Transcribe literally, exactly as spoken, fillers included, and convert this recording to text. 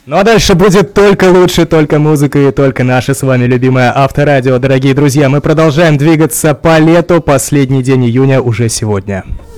Ну а дальше будет только лучше, только музыка и только наше с вами любимое Авторадио. Дорогие друзья, мы продолжаем двигаться по лету. Последний день июня уже сегодня.